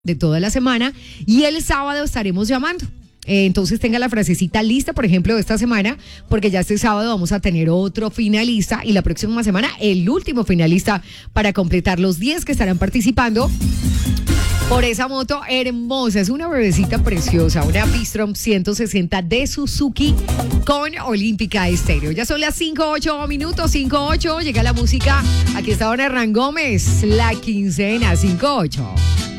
de toda la semana y el sábado estaremos llamando. Entonces tenga la frasecita lista, por ejemplo, de esta semana, porque ya este sábado vamos a tener otro finalista y la próxima semana el último finalista para completar los 10 que estarán participando por esa moto hermosa. Es una bebecita preciosa, una Bistrom 160 de Suzuki con Olímpica Estéreo. Ya son las 5:08 minutos, 5:08, llega la música. Aquí está Don Hernán Gómez, la quincena, 5:08.